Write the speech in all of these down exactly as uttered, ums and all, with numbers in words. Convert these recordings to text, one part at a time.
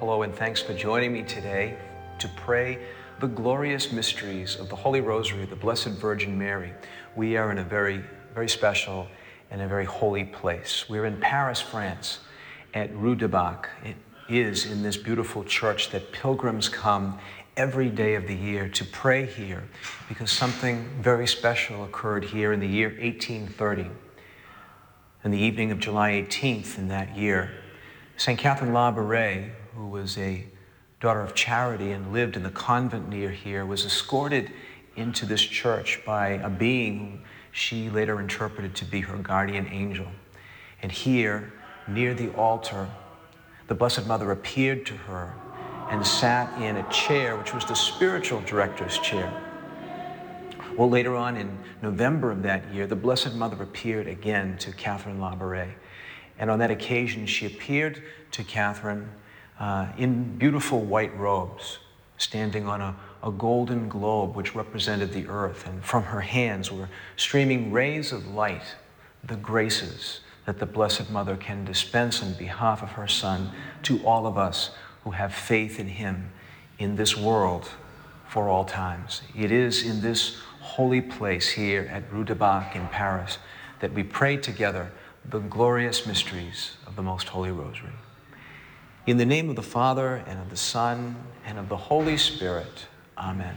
Hello, and thanks for joining me today to pray the glorious mysteries of the Holy Rosary of the Blessed Virgin Mary. We are in a very, very special and a very holy place. We're in Paris, France, at Rue du Bac. It is in this beautiful church that pilgrims come every day of the year to pray here because something very special occurred here in the year eighteen thirty. On the evening of July eighteenth in that year, Saint Catherine Labouré, who was a daughter of charity and lived in the convent near here, was escorted into this church by a being whom she later interpreted to be her guardian angel. And here, near the altar, the Blessed Mother appeared to her and sat in a chair, which was the spiritual director's chair. Well, later on in November of that year, the Blessed Mother appeared again to Catherine Labouré. And on that occasion, she appeared to Catherine uh, in beautiful white robes, standing on a, a golden globe which represented the earth. And from her hands were streaming rays of light, the graces that the Blessed Mother can dispense on behalf of her Son to all of us who have faith in him in this world for all times. It is in this holy place here at Rue du Bac in Paris that we pray together the glorious mysteries of the Most Holy Rosary. In the name of the Father, and of the Son, and of the Holy Spirit, Amen.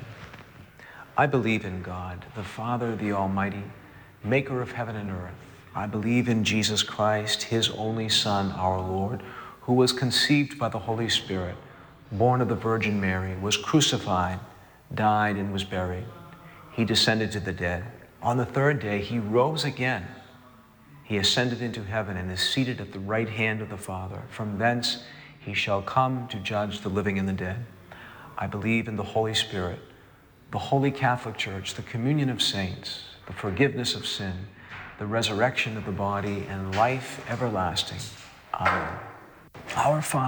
I believe in God, the Father, the Almighty, maker of heaven and earth. I believe in Jesus Christ, his only Son, our Lord, who was conceived by the Holy Spirit, born of the Virgin Mary, was crucified, died, and was buried. He descended to the dead. On the third day, he rose again. He ascended into heaven and is seated at the right hand of the Father. From thence he shall come to judge the living and the dead. I believe in the Holy Spirit, the Holy Catholic Church, the communion of saints, the forgiveness of sin, the resurrection of the body, and life everlasting. Amen. Our Father,